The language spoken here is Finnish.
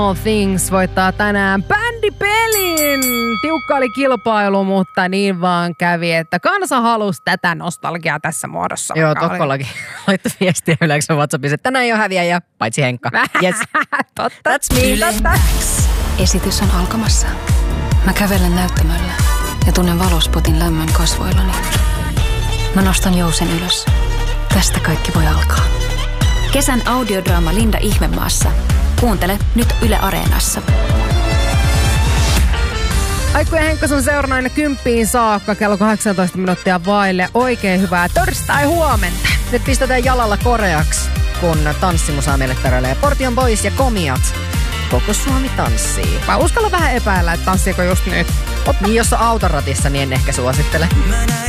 All Things voittaa tänään bändipelin. Tiukka oli kilpailu, mutta niin vaan kävi, että kansa halusi tätä nostalgiaa tässä muodossa. Joo, Tokkolakin laittoi viestiä Yleensä WhatsAppissa, että tänään ei ole häviäjä, paitsi Henkka. Yes. Totta. That's me. Totta. Esitys on alkamassa. Mä kävelen näyttämöllä ja tunnen valospotin lämmön kasvoillani. Mä nostan jousen ylös. Tästä kaikki voi alkaa. Kesän audiodraama Linda Ihmemaassa. Kuuntele nyt Yle Areenassa. Aikku ja Henkka sun seurana aina 10 saakka kello 18 minuuttia vaille. Oikein hyvää torstai huomenta. Nyt pistetään jalalla koreaksi, kun tanssimusaa meille tarjoilee Portion Boys ja Komiat. Koko Suomi tanssii. Mä uskallan vähän epäillä, että tanssiiko just nyt. Niin jos on autoratissa, niin en ehkä suosittele.